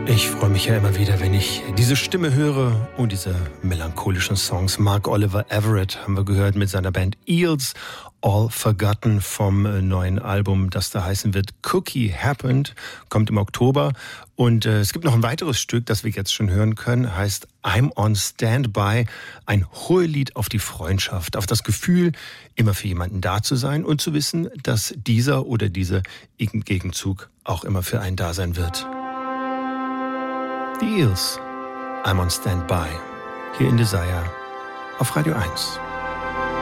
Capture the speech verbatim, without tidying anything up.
Ich freue mich ja immer wieder, wenn ich diese Stimme höre und diese melancholischen Songs. Mark Oliver Everett haben wir gehört mit seiner Band Eels, All Forgotten vom neuen Album, das da heißen wird Cookie Happened, kommt im Oktober. Und äh, es gibt noch ein weiteres Stück, das wir jetzt schon hören können, heißt I'm on Standby, ein Hohelied auf die Freundschaft, auf das Gefühl, immer für jemanden da zu sein und zu wissen, dass dieser oder diese im Gegenzug auch immer für einen da sein wird. Die Eels, I'm on Standby, hier in Desire auf Radio eins.